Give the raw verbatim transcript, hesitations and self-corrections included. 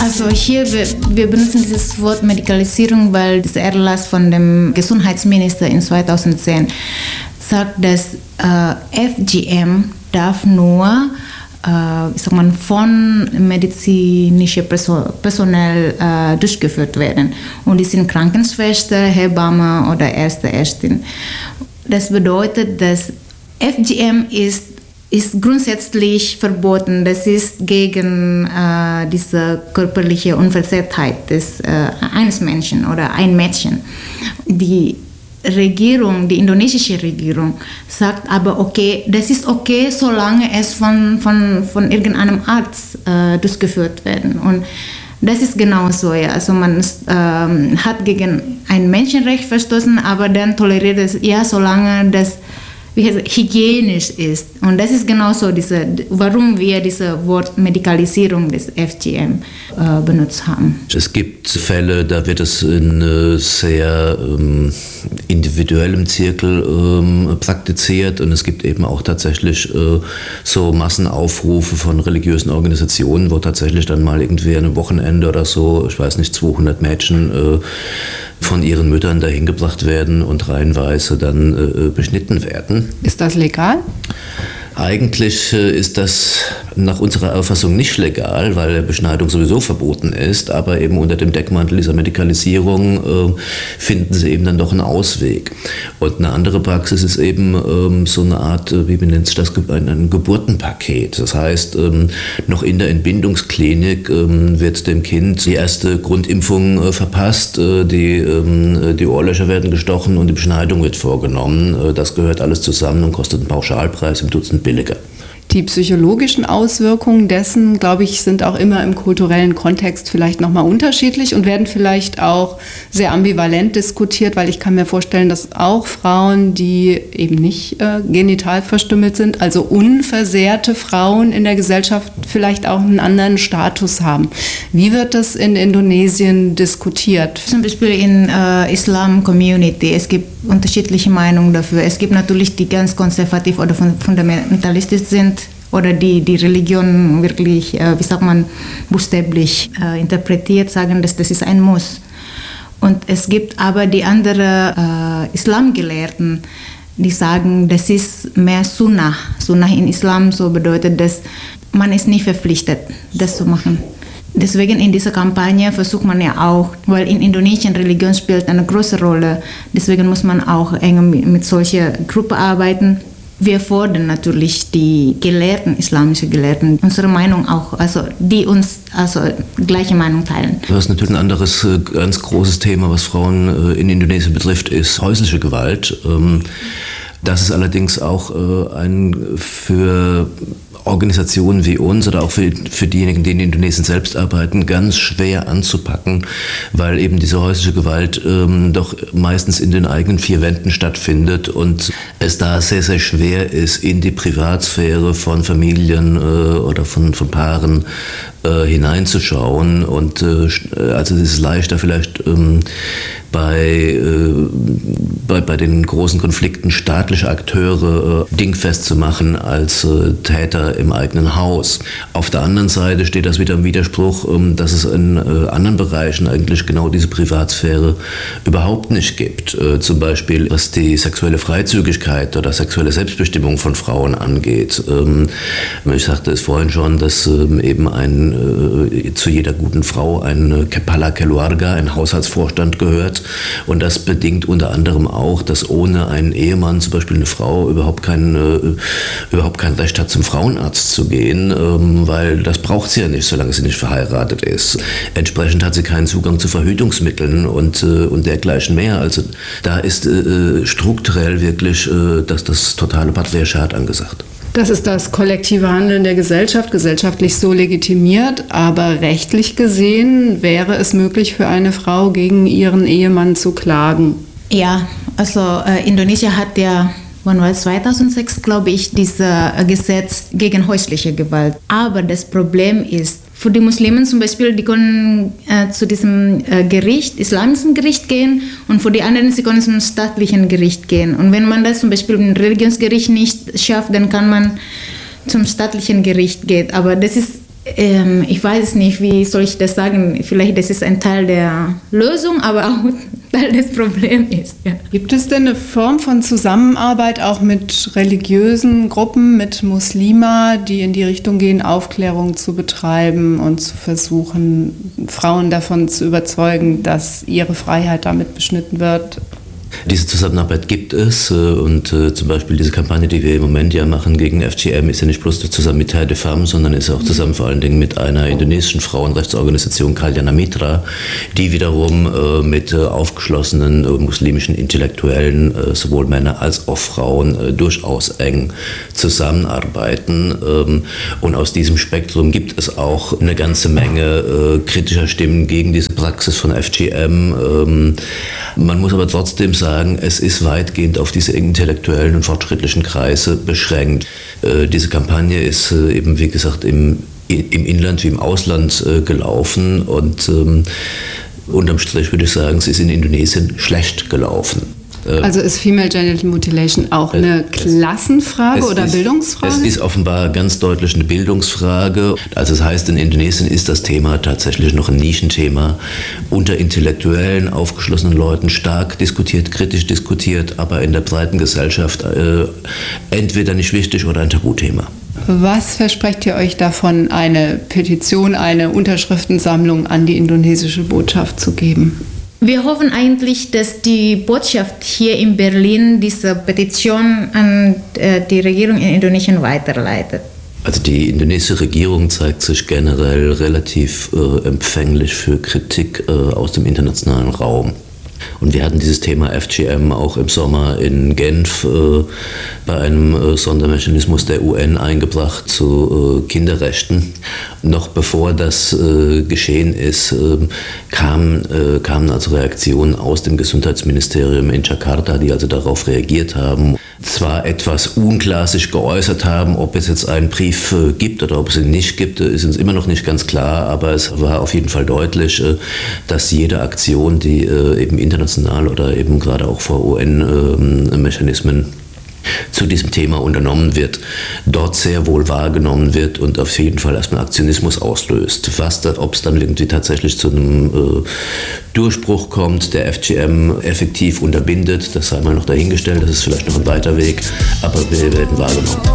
Also hier, wir, wir benutzen dieses Wort Medikalisierung, weil das Erlass von dem Gesundheitsminister in zweitausendzehn sagt, dass äh, F G M darf nur äh, ich sag mal, von medizinischem Personal äh, durchgeführt werden. Und die sind Krankenschwester, Hebamme oder Erste Ärztin. Das bedeutet, dass F G M ist ist grundsätzlich verboten. Das ist gegen äh, diese körperliche Unversehrtheit des äh, eines Menschen oder ein Mädchen. Die Regierung, die indonesische Regierung, sagt aber, okay, das ist okay, solange es von, von, von irgendeinem Arzt äh, durchgeführt werden. Und das ist genau so, ja. Also man ähm, hat gegen ein Menschenrecht verstoßen, aber dann toleriert es, ja, solange das wie heißt, hygienisch ist. Und das ist genauso, diese, warum wir dieses Wort Medikalisierung des F G M äh, benutzt haben. Es gibt Fälle, da wird es in äh, sehr ähm, individuellem Zirkel ähm, praktiziert, und es gibt eben auch tatsächlich äh, so Massenaufrufe von religiösen Organisationen, wo tatsächlich dann mal irgendwie an einem Wochenende oder so, ich weiß nicht, zweihundert Mädchen äh, von ihren Müttern dahin gebracht werden und reihenweise dann äh, beschnitten werden. Ist das legal? Eigentlich äh, ist das nach unserer Auffassung nicht legal, weil Beschneidung sowieso verboten ist, aber eben unter dem Deckmantel dieser Medikalisierung äh, finden sie eben dann doch einen Ausweg. Und eine andere Praxis ist eben ähm, so eine Art, äh, wie nennt sich das, ein, ein Geburtenpaket. Das heißt, ähm, noch in der Entbindungsklinik ähm, wird dem Kind die erste Grundimpfung äh, verpasst, äh, die, ähm, die Ohrlöcher werden gestochen und die Beschneidung wird vorgenommen. Äh, das gehört alles zusammen und kostet einen Pauschalpreis im Dutzend billiger. Die psychologischen Auswirkungen dessen, glaube ich, sind auch immer im kulturellen Kontext vielleicht nochmal unterschiedlich und werden vielleicht auch sehr ambivalent diskutiert, weil ich kann mir vorstellen, dass auch Frauen, die eben nicht äh, genital verstümmelt sind, also unversehrte Frauen in der Gesellschaft vielleicht auch einen anderen Status haben. Wie wird das in Indonesien diskutiert? Zum Beispiel in äh, Islam-Community, es gibt unterschiedliche Meinungen dafür. Es gibt natürlich die ganz konservativ oder fundamentalistisch sind oder die die Religion wirklich, äh, wie sagt man, buchstäblich äh, interpretiert, sagen, dass das ist ein Muss. Und es gibt aber die anderen äh, Islamgelehrten, die sagen, das ist mehr Sunnah. Sunnah in Islam so bedeutet, dass man ist nicht verpflichtet, das zu machen. Deswegen in dieser Kampagne versucht man ja auch, weil in Indonesien Religion spielt eine große Rolle, deswegen muss man auch eng mit, mit solchen Gruppen arbeiten. Wir fordern natürlich die Gelehrten, islamische Gelehrten, unsere Meinung auch, also die uns also gleiche Meinung teilen. Was natürlich ein anderes ganz großes Thema, was Frauen in Indonesien betrifft, ist häusliche Gewalt. Das ist allerdings auch ein für Organisationen wie uns oder auch für, für diejenigen, die in Indonesien selbst arbeiten, ganz schwer anzupacken, weil eben diese häusliche Gewalt ähm, doch meistens in den eigenen vier Wänden stattfindet und es da sehr, sehr schwer ist, in die Privatsphäre von Familien äh, oder von, von Paaren äh, hineinzuschauen. Und äh, also es ist leichter vielleicht ähm, bei, äh, bei, bei den großen Konflikten staatliche Akteure äh, dingfest zu machen als äh, Täter im eigenen Haus. Auf der anderen Seite steht das wieder im Widerspruch, ähm, dass es in äh, anderen Bereichen eigentlich genau diese Privatsphäre überhaupt nicht gibt. Äh, zum Beispiel was die sexuelle Freizügigkeit oder sexuelle Selbstbestimmung von Frauen angeht. Ähm, ich sagte es vorhin schon, dass ähm, eben ein, äh, zu jeder guten Frau ein Kepala Keluarga, ein Haushaltsvorstand gehört. Und das bedingt unter anderem auch, dass ohne einen Ehemann zum Beispiel eine Frau überhaupt kein, äh, überhaupt kein Recht hat, zum Frauenarzt zu gehen, ähm, weil das braucht sie ja nicht, solange sie nicht verheiratet ist. Entsprechend hat sie keinen Zugang zu Verhütungsmitteln und, äh, und dergleichen mehr. Also da ist äh, strukturell wirklich äh, das, das totale Patriarchat angesagt. Das ist das kollektive Handeln der Gesellschaft, gesellschaftlich so legitimiert, aber rechtlich gesehen wäre es möglich für eine Frau, gegen ihren Ehemann zu klagen. Ja, also äh, Indonesien hat ja, wann war es, zweitausendsechs, glaube ich, dieses äh, Gesetz gegen häusliche Gewalt. Aber das Problem ist, für die Muslime zum Beispiel, die können äh, zu diesem äh, Gericht, islamischen Gericht gehen, und für die anderen, sie können zum staatlichen Gericht gehen. Und wenn man das zum Beispiel im Religionsgericht nicht schafft, dann kann man zum staatlichen Gericht gehen. Aber das ist Ähm, ich weiß nicht, wie soll ich das sagen. Vielleicht das ist ein Teil der Lösung, aber auch Teil des Problems ist. Ja. Gibt es denn eine Form von Zusammenarbeit auch mit religiösen Gruppen, mit Muslima, die in die Richtung gehen, Aufklärung zu betreiben und zu versuchen, Frauen davon zu überzeugen, dass ihre Freiheit damit beschnitten wird? Diese Zusammenarbeit gibt es und äh, zum Beispiel diese Kampagne, die wir im Moment ja machen gegen F G M, ist ja nicht bloß zusammen mit Terre de Femmes, sondern ist auch zusammen vor allen Dingen mit einer indonesischen Frauenrechtsorganisation, Kalyana Mitra, die wiederum äh, mit äh, aufgeschlossenen äh, muslimischen Intellektuellen, äh, sowohl Männer als auch Frauen, äh, durchaus eng zusammenarbeiten. Ähm, und aus diesem Spektrum gibt es auch eine ganze Menge äh, kritischer Stimmen gegen diese Praxis von F G M. Ähm, man muss aber trotzdem sagen, sagen, es ist weitgehend auf diese intellektuellen und fortschrittlichen Kreise beschränkt. Äh, diese Kampagne ist äh, eben, wie gesagt, im, im Inland wie im Ausland äh, gelaufen und ähm, unterm Strich würde ich sagen, sie ist in Indonesien schlecht gelaufen. Also ist Female Genital Mutilation auch eine Klassenfrage es oder ist, Bildungsfrage? Es ist offenbar ganz deutlich eine Bildungsfrage. Also das heißt, in Indonesien ist das Thema tatsächlich noch ein Nischenthema. Unter intellektuellen, aufgeschlossenen Leuten stark diskutiert, kritisch diskutiert, aber in der breiten Gesellschaft äh, entweder nicht wichtig oder ein Tabuthema. Was versprecht ihr euch davon, eine Petition, eine Unterschriftensammlung an die indonesische Botschaft zu geben? Wir hoffen eigentlich, dass die Botschaft hier in Berlin diese Petition an äh, die Regierung in Indonesien weiterleitet. Also die indonesische Regierung zeigt sich generell relativ äh, empfänglich für Kritik äh, aus dem internationalen Raum. Und wir hatten dieses Thema F G M auch im Sommer in Genf äh, bei einem äh, Sondermechanismus der U N eingebracht zu äh, Kinderrechten. Noch bevor das äh, geschehen ist, äh, kamen, äh, kamen also Reaktionen aus dem Gesundheitsministerium in Jakarta, die also darauf reagiert haben. Zwar etwas unklar sich geäußert haben, ob es jetzt einen Brief äh, gibt oder ob es ihn nicht gibt, ist uns immer noch nicht ganz klar, aber es war auf jeden Fall deutlich, äh, dass jede Aktion, die äh, eben international oder eben gerade auch vor U N-Mechanismen zu diesem Thema unternommen wird, dort sehr wohl wahrgenommen wird und auf jeden Fall erstmal Aktionismus auslöst. Was da, ob es dann irgendwie tatsächlich zu einem äh, Durchbruch kommt, der F G M effektiv unterbindet, das sei mal noch dahingestellt, das ist vielleicht noch ein weiter Weg, aber wir werden wahrgenommen.